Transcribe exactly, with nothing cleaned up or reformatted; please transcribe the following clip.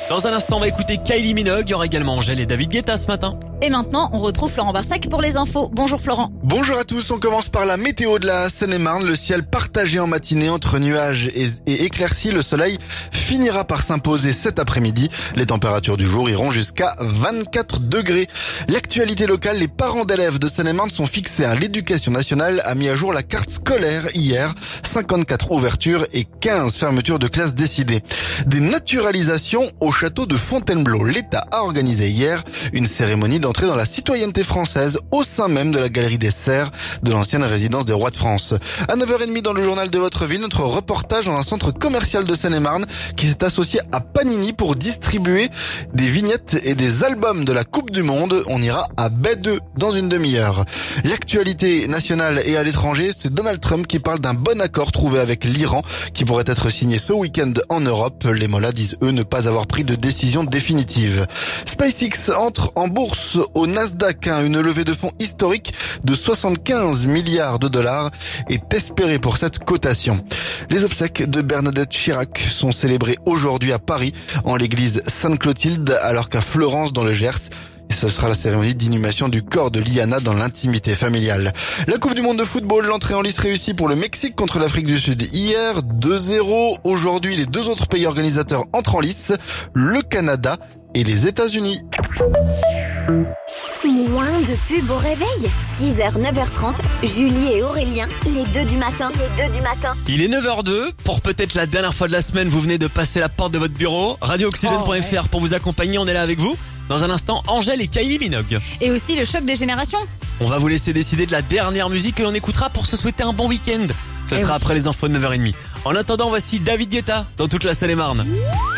Dans un instant, on va écouter Kylie Minogue. Il y aura également Angèle et David Guetta ce matin. Et maintenant, on retrouve Florent Barsac pour les infos. Bonjour Florent. Bonjour à tous, on commence par la météo de la Seine-et-Marne. Le ciel partagé en matinée entre nuages et, et éclaircies. Le soleil finira par s'imposer cet après-midi. Les températures du jour iront jusqu'à vingt-quatre degrés. L'actualité locale, les parents d'élèves de Seine-et-Marne sont fixés. L'éducation nationale a mis à jour la carte scolaire hier. cinquante-quatre ouvertures et quinze fermetures de classes décidées. Des naturalisations au château de Fontainebleau. L'État a organisé hier une cérémonie d'entrée dans la citoyenneté française au sein même de la galerie des Serres de l'ancienne résidence des rois de France. À neuf heures trente dans le journal de votre ville, notre reportage dans un centre commercial de Seine-et-Marne qui s'est associé à Panini pour distribuer des vignettes et des albums de la Coupe du Monde. On ira à Baie deux dans une demi-heure. L'actualité nationale et à l'étranger, c'est Donald Trump qui parle d'un bon accord trouvé avec l'Iran qui pourrait être signé ce week-end en Europe. Les mollahs disent eux ne pas avoir pris de décision définitive. SpaceX entre en bourse au Nasdaq. Une levée de fonds historique de soixante-quinze milliards de dollars est espérée pour cette cotation. Les obsèques de Bernadette Chirac sont célébrées aujourd'hui à Paris en l'église Sainte-Clotilde, alors qu'à Florence dans le Gers, et ce sera la cérémonie d'inhumation du corps de Liana dans l'intimité familiale. La Coupe du Monde de football, l'entrée en liste réussie pour le Mexique contre l'Afrique du Sud hier, deux zéro. Aujourd'hui, les deux autres pays organisateurs entrent en lice, le Canada et les États-Unis. Moins de pub au réveil. six heures, neuf heures trente, Julie et Aurélien, les deux du matin. Les deux du matin. Il est neuf heures deux. Pour peut-être la dernière fois de la semaine, vous venez de passer la porte de votre bureau. radio oxygène point f r oh, ouais. Pour vous accompagner, on est là avec vous. Dans un instant, Angèle et Kylie Minogue. Et aussi le choc des générations. On va vous laisser décider de la dernière musique que l'on écoutera pour se souhaiter un bon week-end. Ce et sera oui. après les infos de neuf heures trente. En attendant, voici David Guetta dans toute la Seine-et-Marne.